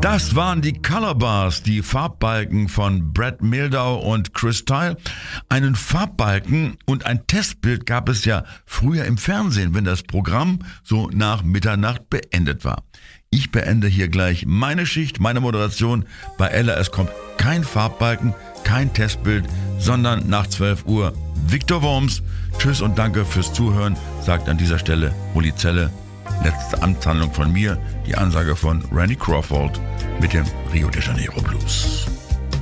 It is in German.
Das waren die Color Bars, die Farbbalken von Brad Mehldau und Chris Tyle. Einen Farbbalken und ein Testbild gab es ja früher im Fernsehen, wenn das Programm so nach Mitternacht beendet war. Ich beende hier gleich meine Schicht, meine Moderation. Bei Ella, es kommt kein Farbbalken, kein Testbild, sondern nach 12 Uhr Viktor Worms. Tschüss und danke fürs Zuhören, sagt an dieser Stelle Uli Zelle. Letzte Amtshandlung von mir, die Ansage von Randy Crawford mit dem Rio de Janeiro Blues.